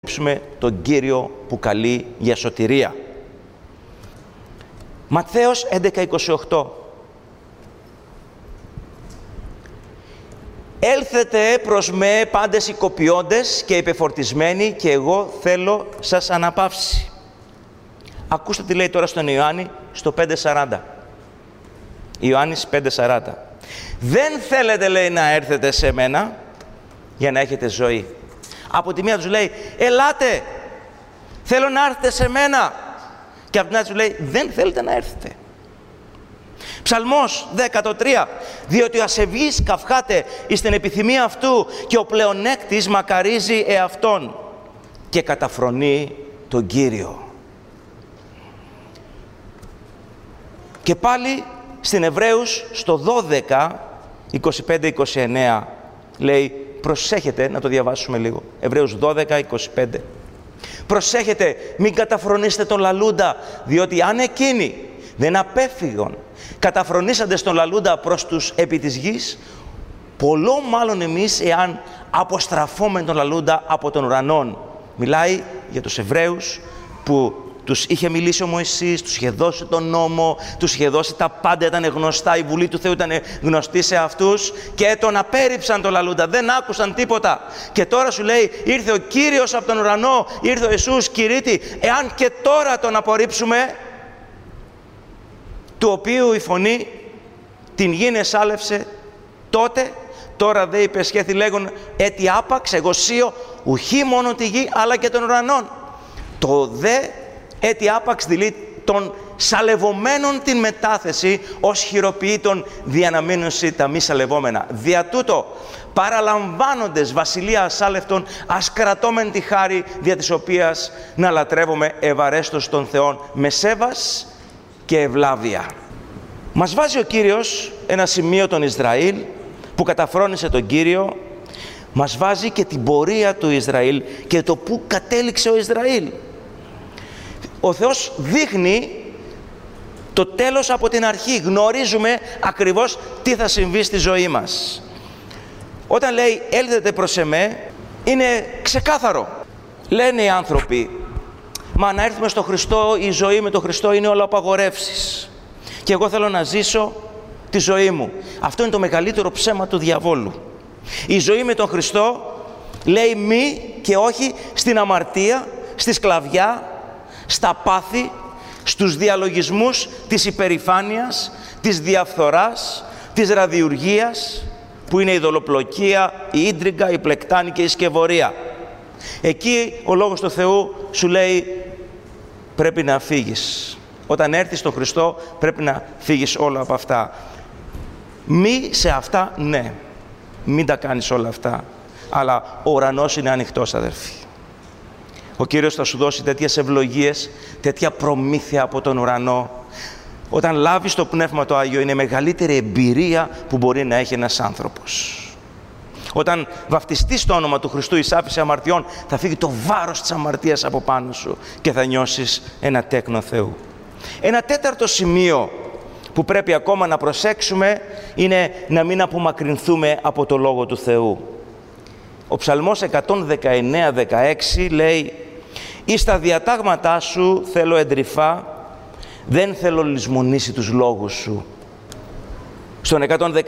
απορρίψουμε τον Κύριο που καλεί για σωτηρία. Ματθαίος 11:28. Έλθετε προς με πάντες οι κοπιώντες και υπεφορτισμένοι και εγώ θέλω σας αναπαύσει. Ακούστε τι λέει τώρα στον Ιωάννη στο 5:40. Ιωάννης 5:40. Δεν θέλετε, λέει, να έρθετε σε μένα για να έχετε ζωή. Από τη μία τους λέει, ελάτε, θέλω να έρθετε σε μένα. Και από την άλλη τους λέει, δεν θέλετε να έρθετε. Ψαλμός 10:3. Διότι ο ασεβής καυχάται εις την επιθυμία αυτού και ο πλεονέκτης μακαρίζει εαυτόν και καταφρονεί τον Κύριο. Και πάλι στην Εβραίους στο 12:25-29 λέει, προσέχετε, να το διαβάσουμε λίγο. Εβραίους 12:25. Προσέχετε, μην καταφρονήσετε τον λαλούντα, διότι αν εκείνοι δεν απέφυγον, καταφρονήσαντε στον λαλούντα προς τους επί της γης, πολλό μάλλον εμείς, εάν αποστραφούμε τον λαλούντα από τον ουρανόν. Μιλάει για τους Εβραίους που τους είχε μιλήσει ο Μωυσής, τους είχε δώσει τον νόμο, τους είχε δώσει τα πάντα, ήταν γνωστά, η Βουλή του Θεού ήταν γνωστή σε αυτούς και τον απέρριψαν τον λαλούντα, δεν άκουσαν τίποτα. Και τώρα σου λέει, ήρθε ο Κύριος από τον ουρανό, ήρθε ο Ιησούς Κυρίτη, εάν και τώρα τον απορρίψουμε, του οποίου η φωνή την γην εσάλευσε τότε, τώρα δε υπεσχέθη λέγον, έτι άπαξ, εγώ σίω, ουχή μόνο τη γη, αλλά και των ουρανών. Το δε έτι άπαξ δηλεί των σαλευωμένων την μετάθεση ως χειροποιήτων διαναμείνωση τα μη σαλευόμενα. Δια τούτο παραλαμβάνοντες βασιλεία ασάλευτον ας κρατώμεν τη χάρη δια της οποίας να λατρεύουμε ευαρέστος των Θεών με σέβας και ευλάβεια. Μας βάζει ο Κύριος ένα σημείο των Ισραήλ που καταφρόνησε τον Κύριο, μας βάζει και την πορεία του Ισραήλ και το που κατέληξε ο Ισραήλ. Ο Θεός δείχνει το τέλος από την αρχή. Γνωρίζουμε ακριβώς τι θα συμβεί στη ζωή μας. Όταν λέει έλθετε προς εμέ, είναι ξεκάθαρο. Λένε οι άνθρωποι, μα να έρθουμε στο Χριστό, η ζωή με τον Χριστό είναι όλα απαγορεύσεις. Και εγώ θέλω να ζήσω τη ζωή μου. Αυτό είναι το μεγαλύτερο ψέμα του διαβόλου. Η ζωή με τον Χριστό λέει μη και όχι στην αμαρτία, στη σκλαβιά, στα πάθη, στους διαλογισμούς της υπερηφάνειας, της διαφθοράς, της ραδιουργίας, που είναι η δολοπλοκία, η ίντριγκα, η πλεκτάνη και η σκευωρία. Εκεί ο Λόγος του Θεού σου λέει πρέπει να φύγεις. Όταν έρθεις στον Χριστό πρέπει να φύγεις όλα από αυτά. Μη σε αυτά, ναι. Μην τα κάνεις όλα αυτά. Αλλά ο ουρανός είναι ανοιχτός, αδερφοί. Ο Κύριος θα σου δώσει τέτοιες ευλογίες, τέτοια προμήθεια από τον ουρανό. Όταν λάβεις το Πνεύμα το Άγιο, είναι η μεγαλύτερη εμπειρία που μπορεί να έχει ένας άνθρωπος. Όταν βαφτιστείς στο όνομα του Χριστού εις άφεση αμαρτιών, θα φύγει το βάρος της αμαρτίας από πάνω σου και θα νιώσεις ένα τέκνο Θεού. Ένα τέταρτο σημείο που πρέπει ακόμα να προσέξουμε είναι να μην απομακρυνθούμε από το Λόγο του Θεού. Ο Ψαλμός 119:16 λέει «Εις τα διατάγματά σου θέλω εντρυφά, δεν θέλω λησμονήσει τους λόγους σου». Στον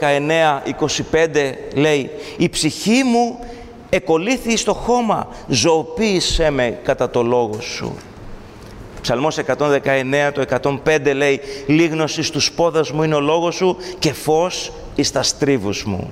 119:25 λέει «Η ψυχή μου εκολύθη στο χώμα, ζωοποίησέ με κατά το λόγο σου». Ψαλμός 119 το 105 λέει «Λίγνος εις τους πόδας μου είναι ο λόγος σου και φως εις τα στρίβους μου».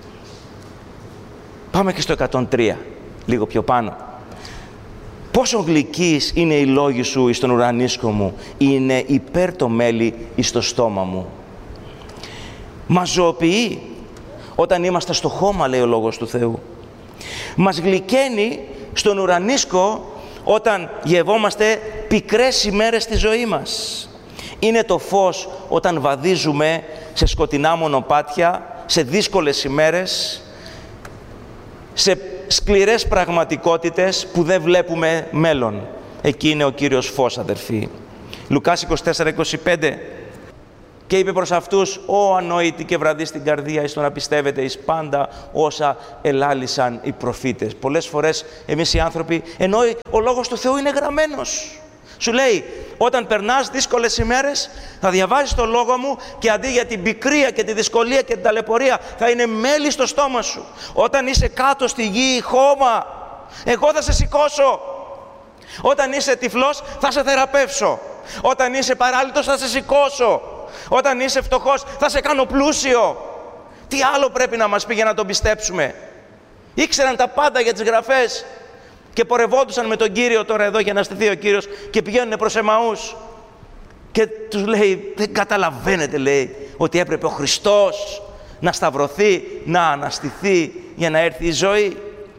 Πάμε και στο 103, λίγο πιο πάνω. Πόσο γλυκείς είναι οι λόγοι σου εις τον ουρανίσκο μου, είναι υπέρ το μέλι εις το στόμα μου. Μας ζωοποιεί όταν είμαστε στο χώμα, λέει ο Λόγος του Θεού. Μας γλυκαίνει στον ουρανίσκο όταν γευόμαστε πικρές ημέρες στη ζωή μας. Είναι το φως όταν βαδίζουμε σε σκοτεινά μονοπάτια, σε δύσκολες ημέρες, σε σκληρές πραγματικότητες που δεν βλέπουμε μέλλον. Εκεί είναι ο Κύριος φως, αδερφοί. Λουκάς 24:25. Και είπε προς αυτούς: «Ω ανόητοι και βραδείς στην καρδία, εις το να πιστεύετε εις πάντα όσα ελάλησαν οι προφήτες». Πολλές φορές εμείς οι άνθρωποι, ενώ ο Λόγος του Θεού είναι γραμμένος, σου λέει: όταν περνάς δύσκολες ημέρες, θα διαβάζεις το Λόγο μου και αντί για την πικρία και τη δυσκολία και την ταλαιπωρία, θα είναι μέλι στο στόμα σου. Όταν είσαι κάτω στη γη, χώμα, εγώ θα σε σηκώσω. Όταν είσαι τυφλός, θα σε θεραπεύσω. Όταν είσαι παράλυτος, θα σε σηκώσω. Όταν είσαι φτωχός, θα σε κάνω πλούσιο. Τι άλλο πρέπει να μας πει για να τον πιστέψουμε? Ήξεραν τα πάντα για τις γραφές και πορευόντουσαν με τον Κύριο τώρα εδώ για να στηθεί ο Κύριος και πηγαίνουν προς Εμαούς. Και τους λέει: δεν καταλαβαίνετε, λέει, ότι έπρεπε ο Χριστός να σταυρωθεί, να αναστηθεί για να έρθει η ζωή?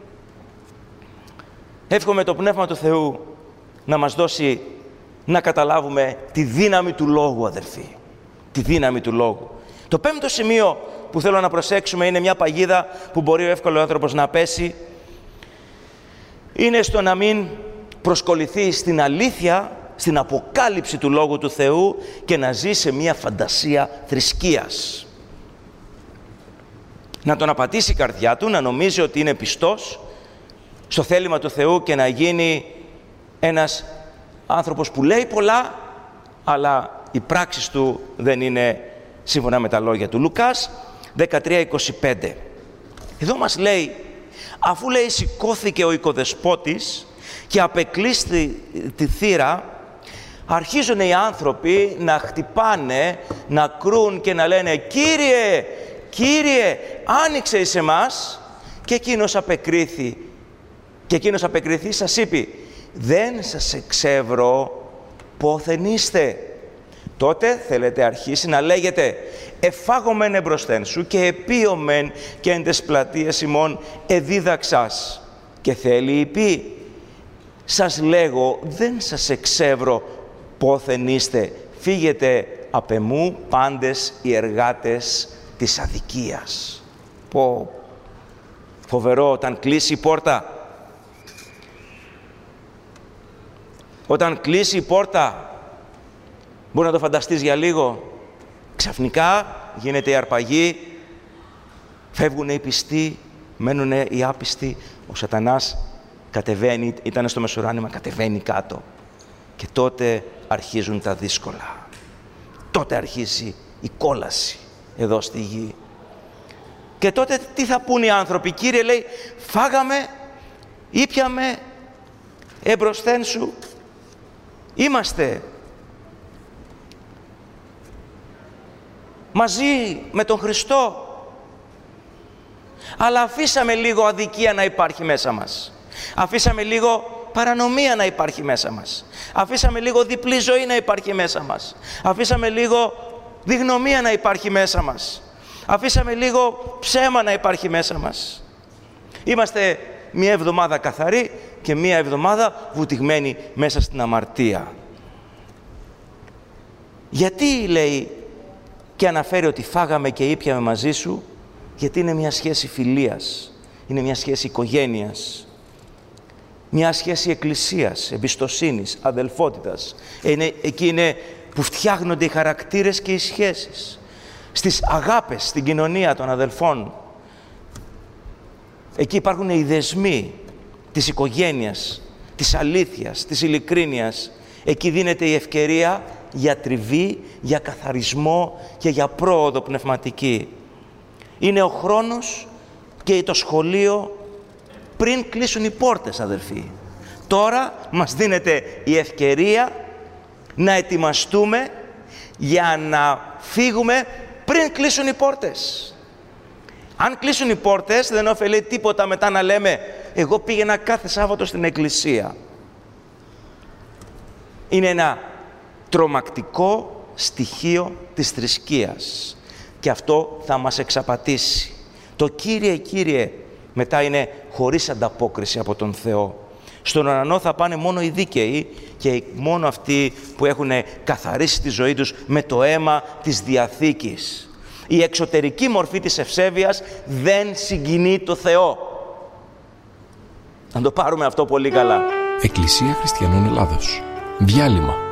Εύχομαι το Πνεύμα του Θεού να μας δώσει να καταλάβουμε τη δύναμη του Λόγου, αδερφοί. Τη δύναμη του Λόγου. Το πέμπτο σημείο που θέλω να προσέξουμε είναι μια παγίδα που μπορεί ο εύκολος άνθρωπος να πέσει. Είναι στο να μην προσκοληθεί στην αλήθεια, στην αποκάλυψη του Λόγου του Θεού και να ζει σε μια φαντασία θρησκείας. Να τον απατήσει η καρδιά του, να νομίζει ότι είναι πιστός στο θέλημα του Θεού και να γίνει ένας άνθρωπος που λέει πολλά, αλλά οι πράξεις του δεν είναι σύμφωνα με τα λόγια του. Λουκάς 13:25. Εδώ μας λέει, αφού λέει σηκώθηκε ο οικοδεσπότης και απεκλείστη τη θύρα, αρχίζουν οι άνθρωποι να χτυπάνε, να κρούν και να λένε: «Κύριε, Κύριε, άνοιξε εις εμάς». Και εκείνος απεκρίθη. Και εκείνος απεκριθεί, σας είπε: «Δεν σας εξεύρω πόθεν είστε». Τότε θέλετε αρχίσει να λέγετε: «Εφάγομεν εμπροσθέν σου και επίομεν και εν τες πλατείες ημών εδίδαξας». Και θέλει πει: «Σας λέγω, δεν σας εξεύρω πόθεν είστε. Φύγετε απ' εμού πάντες οι εργάτες της αδικίας». Πω, φοβερό όταν κλείσει η πόρτα. Όταν κλείσει η πόρτα, μπορεί να το φανταστείς για λίγο, ξαφνικά γίνεται η αρπαγή, φεύγουν οι πιστοί, μένουν οι άπιστοι, ο σατανάς κατεβαίνει, ήταν στο μεσουράνημα, κατεβαίνει κάτω. Και τότε αρχίζουν τα δύσκολα. Τότε αρχίζει η κόλαση εδώ στη γη. Και τότε τι θα πούν οι άνθρωποι? Κύριε, λέει, φάγαμε, ήπιαμε, εμπροσθέν σου είμαστε. Μαζί με τον Χριστό. Αλλά αφήσαμε λίγο αδικία να υπάρχει μέσα μας. Αφήσαμε λίγο παρανομία να υπάρχει μέσα μας. Αφήσαμε λίγο διπλή ζωή να υπάρχει μέσα μας. Αφήσαμε λίγο διγνωμία να υπάρχει μέσα μας. Αφήσαμε λίγο ψέμα να υπάρχει μέσα μας. Είμαστε μία εβδομάδα καθαροί και μία εβδομάδα βουτυγμένοι μέσα στην αμαρτία. Γιατί λέει και αναφέρει ότι φάγαμε και ήπιαμε μαζί σου? Γιατί είναι μια σχέση φιλίας, είναι μια σχέση οικογένειας, μια σχέση εκκλησίας, εμπιστοσύνης, αδελφότητας. Εκεί είναι που φτιάχνονται οι χαρακτήρες και οι σχέσεις. Στις αγάπες, στην κοινωνία των αδελφών. Εκεί υπάρχουν οι δεσμοί της οικογένειας, της αλήθειας, της ειλικρίνειας. Εκεί δίνεται η ευκαιρία για τριβή, για καθαρισμό και για πρόοδο πνευματική. Είναι ο χρόνος και το σχολείο πριν κλείσουν οι πόρτες, αδελφοί. Τώρα μας δίνεται η ευκαιρία να ετοιμαστούμε για να φύγουμε πριν κλείσουν οι πόρτες. Αν κλείσουν οι πόρτες, δεν ωφελεί τίποτα μετά να λέμε «εγώ πήγαινα κάθε Σάββατο στην εκκλησία». Είναι ένα τρομακτικό στοιχείο της θρησκείας και αυτό θα μας εξαπατήσει. Το «Κύριε, Κύριε» μετά είναι χωρίς ανταπόκριση από τον Θεό. Στον ουρανό θα πάνε μόνο οι δίκαιοι και μόνο αυτοί που έχουν καθαρίσει τη ζωή τους με το αίμα της Διαθήκης. Η εξωτερική μορφή της ευσέβειας δεν συγκινεί το Θεό. Να το πάρουμε αυτό πολύ καλά. Εκκλησία Χριστιανών Ελλάδος. Διάλειμμα.